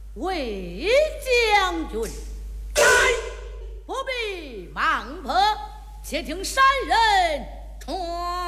魏将军，不必忙迫，且听山人传。